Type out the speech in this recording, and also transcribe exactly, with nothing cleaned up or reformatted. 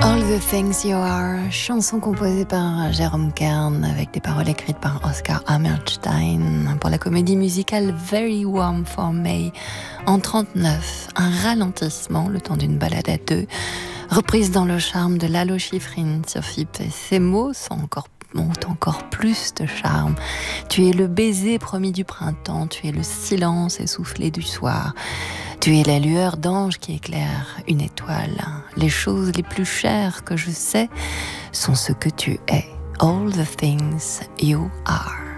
All the Things You Are, chanson composée par Jérôme Kern avec des paroles écrites par Oscar Hammerstein pour la comédie musicale Very Warm for May en trente-neuf, un ralentissement le temps d'une balade à deux, reprise dans le charme de Lalo Schifrin sur F I P. Ces mots sont encore ont encore plus de charme. Tu es le baiser promis du printemps, tu es le silence essoufflé du soir. Tu es la lueur d'ange qui éclaire une étoile. Les choses les plus chères que je sais sont ce que tu es. All the things you are.